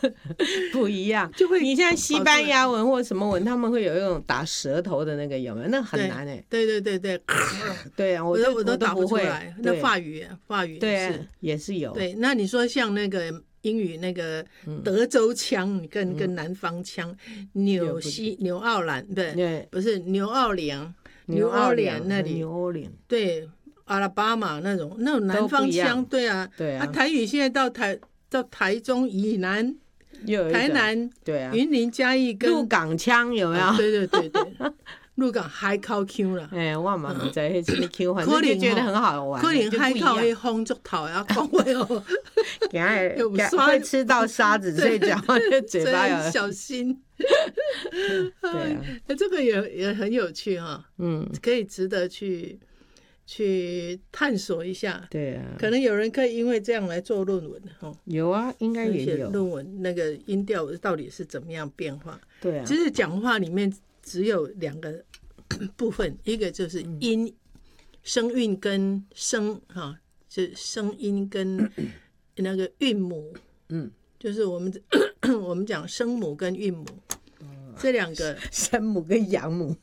不一样。 就会你像西班牙文或什么文，他们会有一种打舌头的那个，有没有？那很难哎。 对对对对， 对啊， 我都打不出会来。那法语对也是有。 对，那你说像那个英语那个德州腔跟南方腔，纽奥良，对，不是纽奥良那里，对，阿拉巴马那种南方腔，对啊， 对啊。 台语现在到台中以南，台南， 对啊， 云林嘉义跟鹿港腔有没有？ 对对对对。鹿港海口腔啦， 我嘛不知道什么腔，反正就觉得很好玩。 可能海口那风竹头啊，讲话哦， 会吃到沙子，所以讲话就嘴巴要小心。 对啊， 这个也很有趣哈，可以值得去探索一下。 对啊， 可能有人可以因为这样来做论文哈。 有啊，应该也有论文，那个音调到底是怎么样变化？ 对啊， 其实讲话里面只有2个部分，一个就是音，声韵跟声哈，就声音跟那个韵母，就是我们讲声母跟韵母，这2个声母跟阳母，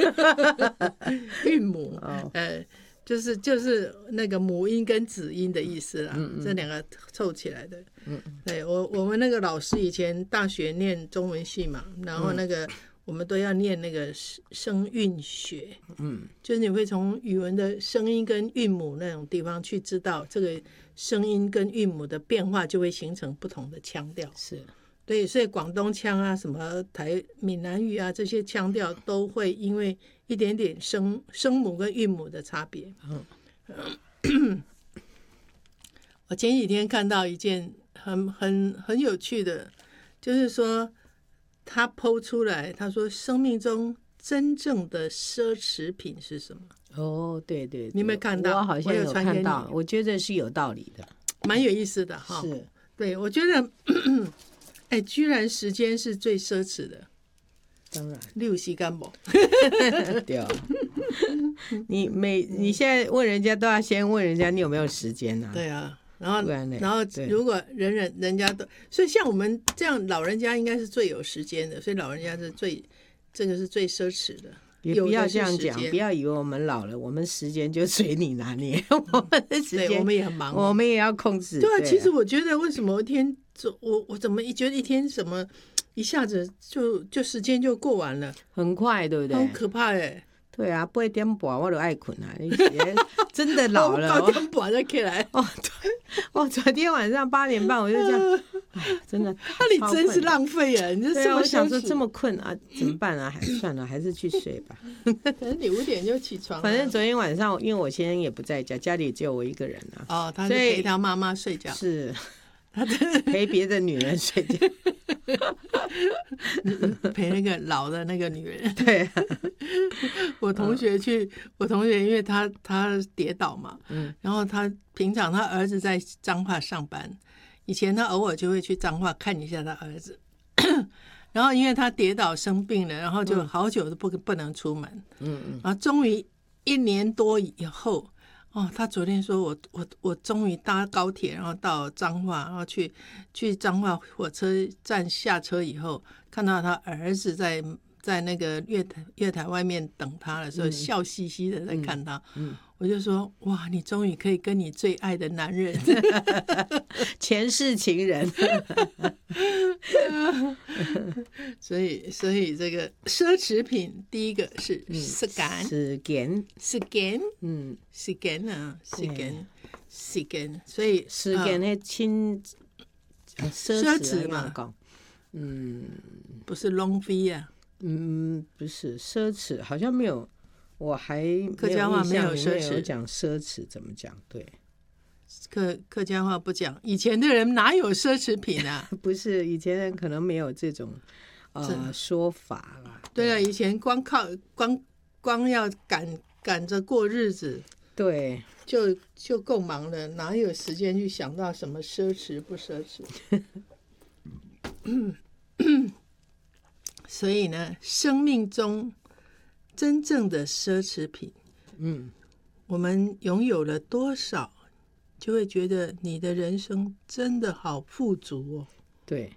韵母，就是那个母音跟子音的意思啦，这2个凑起来的。对，我们那个老师以前大学念中文系嘛，然后那个我们都要念那个声韵学，就是你会从语文的声音跟韵母那种地方去知道这个声音跟韵母的变化，就会形成不同的腔调。 是， 对，所以广东腔啊、什么闽南语啊这些腔调都会因为一点点声母跟韵母的差别。我前几天看到一件很有趣的，就是说他po出来，他说生命中真正的奢侈品是什么？ 哦，对对， 你有没有看到？ 我好像有看到，我觉得是有道理的， 蛮有意思的哈。 是， 对，我觉得，居然时间是最奢侈的。 当然， 你有时间不？ 对啊，你现在问人家都要先问人家你有没有时间啊？ 对啊。然后如果人家都，所以像我们这样老人家应该是最有时间的，所以老人家是这个是最奢侈的。 也不要这样讲，不要以为我们老了，我们时间就随你拿捏。我们的时间， 我们也很忙， 我们也要控制。 对啊，其实我觉得为什么我怎么觉得一天什么一下子就时间就过完了， 很快，对不对？ 很可怕哎。 对啊，8点半我就爱困啊！真的老了 ，9点半再起来。 对，昨天晚上8点半我就这样，真的。 那你真是浪费啊！你这么我想说这么困啊，怎么办啊？算了，还是去睡吧。 可能你5点就起床。 反正昨天晚上，因为我先生也不在家，家里只有我一个人啊。 哦，他是陪他妈妈睡觉。 是。他陪别的女人睡觉， 陪那个老的那个女人。 对啊， 我同学因为他跌倒嘛，然后平常他儿子在彰化上班，以前他偶尔就会去彰化看一下他儿子，然后因为他跌倒生病了，然后就好久都不能出门，然后终于1年多以后。他昨天说我终于搭高铁，然后到彰化，然后去彰化火车站下车以后，看到他儿子在那个月台外面等他的时候，笑嘻嘻的在看他。我就说哇，你终于可以跟你最爱的男人前世情人。 所以这个奢侈品第一个是时间，所以时间那奢侈嘛， 不是浪费啊， 不是奢侈，好像没有，我还客家话没有奢侈， 讲奢侈怎么讲？对。 客家话不讲，以前的人哪有奢侈品啊？ 不是，以前人可能没有这种说法啦。 对啊，以前光要赶着过日子， 对， 就够忙了，哪有时间去想到什么奢侈不奢侈？所以呢，生命中真正的奢侈品，我们拥有了多少？就会觉得你的人生真的好富足哦。 对，